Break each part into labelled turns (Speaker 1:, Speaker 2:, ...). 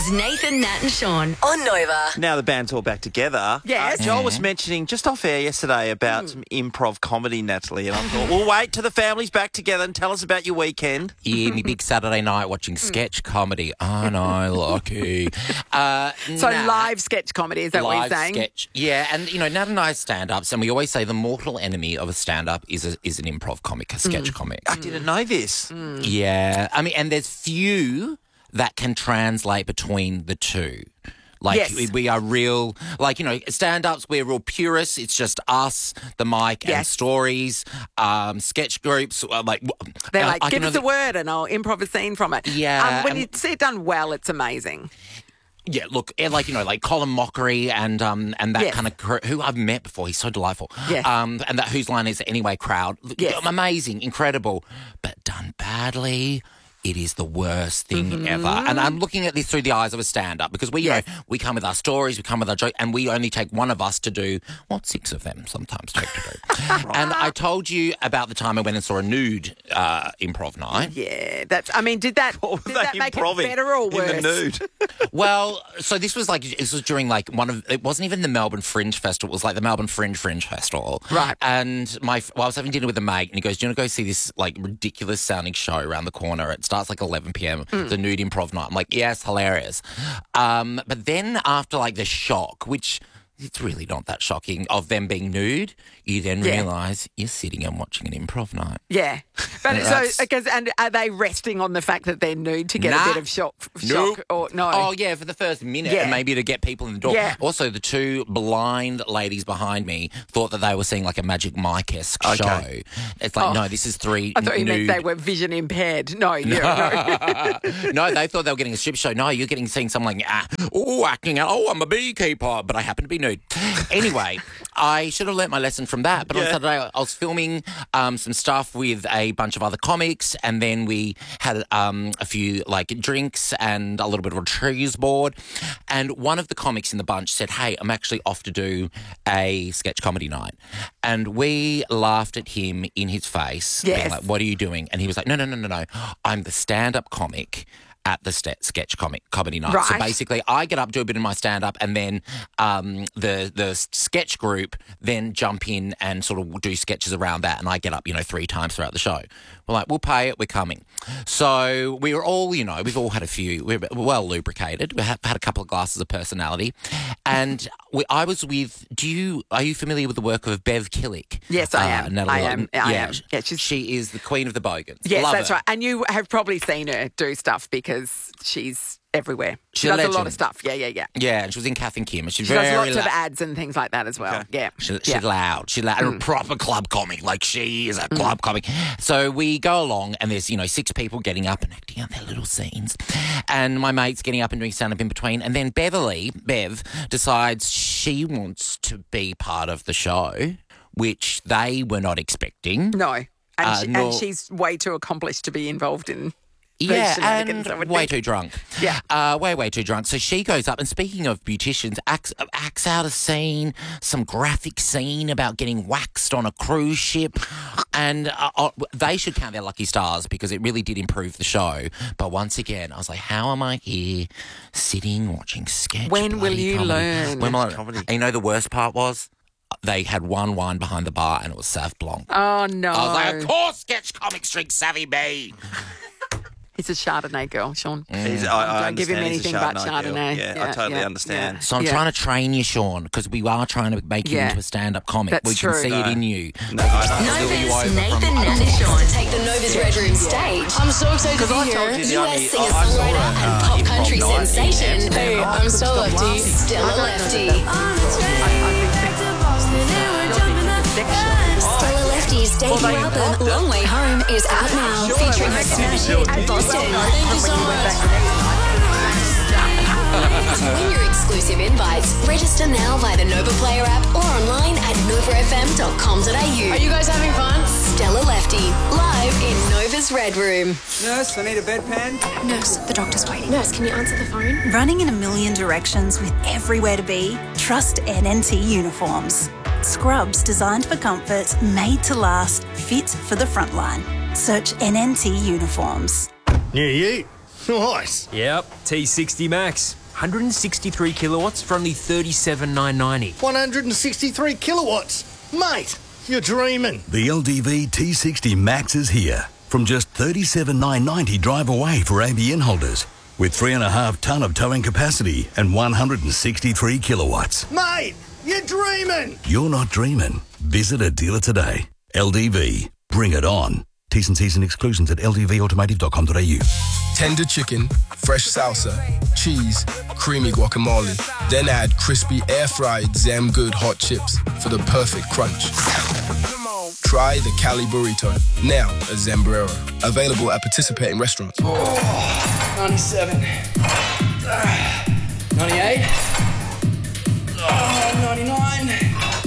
Speaker 1: is Nathan, Nat and Sean on Nova.
Speaker 2: Now the band's all back together.
Speaker 3: Yes.
Speaker 2: Joel was mentioning just off air yesterday about some improv comedy, Natalie, and I thought, we'll wait till the family's back together and tell us about your weekend.
Speaker 4: Yeah, me big Saturday night watching sketch comedy. Oh, no, lucky.
Speaker 3: So live sketch comedy, is that what you're saying?
Speaker 4: Sketch. Yeah, and, Nat and I stand-ups, and we always say the mortal enemy of a stand-up is an improv comic, a sketch comic.
Speaker 2: I didn't know this.
Speaker 4: Yeah. I mean, and there's few that can translate between the two. Like,
Speaker 3: Yes.
Speaker 4: we are real, stand-ups, we're real purists. It's just us, the mic, and
Speaker 3: Yes.
Speaker 4: stories. Sketch groups,
Speaker 3: They're like, give us a word and I'll improv a scene from it.
Speaker 4: Yeah,
Speaker 3: When you see it done well, it's amazing.
Speaker 4: Yeah, look, like Colin Mockery and that
Speaker 3: Yes.
Speaker 4: kind of who I've met before. He's so delightful.
Speaker 3: Yes.
Speaker 4: And that Whose Line Is It Anyway crowd.
Speaker 3: Yes.
Speaker 4: Amazing, incredible, but done badly. It is the worst thing ever. And I'm looking at this through the eyes of a stand-up because we we come with our stories, we come with our jokes, and we only take one of us to do what 6 of them sometimes take to do. And I told you about the time I went and saw a nude improv night.
Speaker 3: Yeah, did that make it better or worse?
Speaker 2: In the nude.
Speaker 4: Well, so this was during it wasn't even the Melbourne Fringe Festival, it was like the Melbourne Fringe Festival.
Speaker 3: Right.
Speaker 4: And I was having dinner with a mate and he goes, do you want to go see this ridiculous sounding show around the corner? It starts 11 p.m. The nude improv night. I'm like, yes, hilarious. But then after the shock, which it's really not that shocking, of them being nude, you then realise you're sitting and watching an improv night.
Speaker 3: Yeah. But and are they resting on the fact that they're nude to get a bit of shock
Speaker 4: Nope.
Speaker 3: or no?
Speaker 4: Oh, yeah, for the first minute and maybe to get people in the door.
Speaker 3: Yeah.
Speaker 4: Also, the 2 blind ladies behind me thought that they were seeing a Magic Mike-esque show. It's no, this is 3
Speaker 3: I thought you
Speaker 4: nude.
Speaker 3: meant they were vision impaired. No, no.
Speaker 4: No, they thought they were getting a strip show. No, you're seeing someone acting out, I'm a beekeeper, but I happen to be nude. Anyway, I should have learnt my lesson from that. But on Saturday, I was filming some stuff with a bunch of other comics, and then we had a few drinks and a little bit of a cheese board. And one of the comics in the bunch said, hey, I'm actually off to do a sketch comedy night. And we laughed at him in his face, being like, what are you doing? And he was like, no, I'm the stand-up comic at the sketch comedy night.
Speaker 3: Right.
Speaker 4: So basically, I get up, do a bit of my stand-up, and then the sketch group then jump in and sort of do sketches around that, and I get up, 3 times throughout the show. We're like, we'll pay it, we're coming. So we were all, we've all had a few, we're well lubricated. We had a couple of glasses of personality. And I was with, are you familiar with the work of Bev Killick?
Speaker 3: Yes, I am.
Speaker 4: Natalie
Speaker 3: I am. Yeah,
Speaker 4: she is the queen of the Bogans.
Speaker 3: Yes,
Speaker 4: Love
Speaker 3: that's
Speaker 4: her.
Speaker 3: right. And you have probably seen her do stuff because she's everywhere. She
Speaker 4: She's a
Speaker 3: does a lot
Speaker 4: legend.
Speaker 3: of stuff. Yeah.
Speaker 4: Yeah, and she was in Kath and Kim. She's
Speaker 3: She
Speaker 4: very
Speaker 3: does lots of ads and things like that as well.
Speaker 2: Okay.
Speaker 3: Yeah.
Speaker 4: She's loud. She's loud. A proper club comic. She is a club comic. So we go along and there's, 6 people getting up and acting out their little scenes. And my mate's getting up and doing stand-up in between. And then Bev, decides she wants to be part of the show, which they were not expecting.
Speaker 3: No. And she's way too accomplished to be involved in shenanigans, I
Speaker 4: and
Speaker 3: would
Speaker 4: way
Speaker 3: think.
Speaker 4: too drunk.
Speaker 3: Yeah.
Speaker 4: Way too drunk. So she goes up, and speaking of beauticians, acts out a scene, some graphic scene about getting waxed on a cruise ship. And they should count their lucky stars because it really did improve the show. But once again, I was like, how am I here sitting watching sketch?
Speaker 3: When will you
Speaker 4: comedy?
Speaker 3: learn?
Speaker 4: When will I
Speaker 2: Comedy.
Speaker 4: And the worst part was? They had one wine behind the bar and it was Sauv Blanc.
Speaker 3: Oh, no.
Speaker 4: I was like, of course, sketch comics drink Savvy B.
Speaker 3: He's a Chardonnay girl, Sean.
Speaker 2: I
Speaker 3: Don't give him
Speaker 2: understand he's a
Speaker 3: anything but
Speaker 2: Chardonnay girl.
Speaker 3: Chardonnay.
Speaker 2: Yeah, I totally understand.
Speaker 4: So I'm trying to train you, Sean, because we are trying to make you into a stand-up comic.
Speaker 3: That's
Speaker 4: we
Speaker 3: true.
Speaker 4: can see it in you.
Speaker 2: No, I don't.
Speaker 1: Nova's Nathan, Nat and Sean take the Nova's Red Room stage.
Speaker 5: I'm so excited to be
Speaker 2: I told
Speaker 5: here.
Speaker 2: you the only...
Speaker 1: US singer-songwriter and pop country sensation.
Speaker 5: Hey, I'm so lefty.
Speaker 1: Stella Lefty. Stella Lefty's debut album, Long Way Home, is out now, featuring her smash hit, Boston.
Speaker 5: Thank you so much.
Speaker 1: To win your exclusive invites, register now via the Nova Player app or online at novafm.com.au.
Speaker 5: Are you guys having fun?
Speaker 1: Stella Lefty, live in Nova's Red Room.
Speaker 6: Nurse, I need a bedpan.
Speaker 7: Nurse, the doctor's waiting.
Speaker 5: Nurse, can you answer the phone?
Speaker 7: Running in a million directions with everywhere to be? Trust NNT Uniforms. Scrubs designed for comfort, made to last, fit for the frontline. Search NNT Uniforms.
Speaker 8: New you. Nice.
Speaker 9: Yep, T60 Max. 163 kilowatts for only $37,990.
Speaker 8: 163 kilowatts. Mate, you're dreaming.
Speaker 10: The LDV T60 Max is here. From just $37,990 drive away for ABN holders. With 3.5 tonne of towing capacity and 163 kilowatts.
Speaker 8: Mate, you're dreaming.
Speaker 10: You're not dreaming. Visit a dealer today. LDV. Bring it on. T's and C's and exclusions at ldvautomotive.com.au.
Speaker 11: Tender chicken, fresh salsa, cheese, creamy guacamole. Then add crispy air-fried Zamgood hot chips for the perfect crunch. Try the Cali Burrito, now at Zambrero. Available at participating restaurants.
Speaker 6: 97. 98. 99.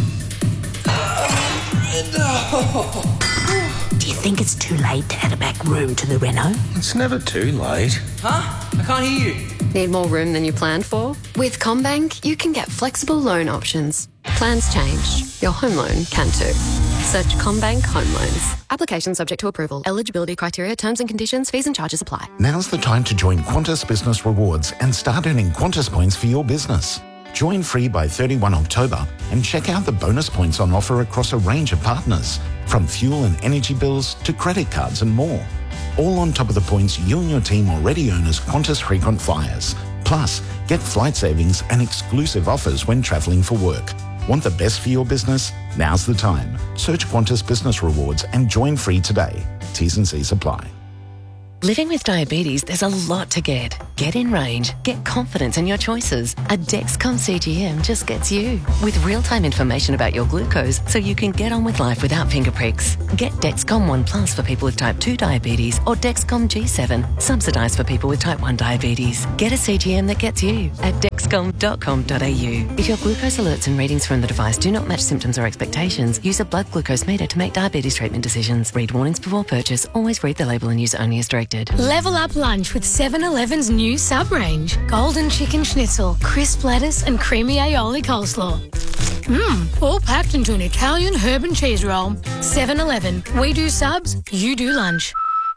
Speaker 12: Do you think it's too late to add a back room to the Renault?
Speaker 13: It's never too late.
Speaker 6: Huh? I can't hear you.
Speaker 14: Need more room than you planned for? With CommBank, you can get flexible loan options. Plans change. Your home loan can too. Search CommBank Home Loans. Application subject to approval. Eligibility criteria, terms and conditions, fees and charges apply.
Speaker 15: Now's the time to join Qantas Business Rewards and start earning Qantas points for your business. Join free by 31 October and check out the bonus points on offer across a range of partners, from fuel and energy bills to credit cards and more. All on top of the points you and your team already earn as Qantas frequent flyers. Plus, get flight savings and exclusive offers when travelling for work. Want the best for your business? Now's the time. Search Qantas Business Rewards and join free today. T's and C's apply.
Speaker 16: Living with diabetes, there's a lot to get. Get in range. Get confidence in your choices. A Dexcom CGM just gets you. With real-time information about your glucose so you can get on with life without finger pricks. Get Dexcom One Plus for people with type 2 diabetes or Dexcom G7, subsidised for people with type 1 diabetes. Get a CGM that gets you at dexcom.com.au. If your glucose alerts and readings from the device do not match symptoms or expectations, use a blood glucose meter to make diabetes treatment decisions. Read warnings before purchase. Always read the label and use only as directed.
Speaker 17: Level up lunch with 7-Eleven's new sub-range. Golden chicken schnitzel, crisp lettuce and creamy aioli coleslaw. All packed into an Italian herb and cheese roll. 7-Eleven. We do subs, you do lunch.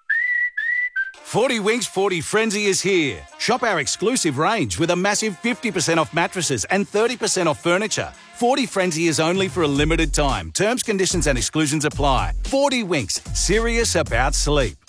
Speaker 18: 40 Winks 40 Frenzy is here. Shop our exclusive range with a massive 50% off mattresses and 30% off furniture. 40 Frenzy is only for a limited time. Terms, conditions and exclusions apply. 40 Winks. Serious about sleep.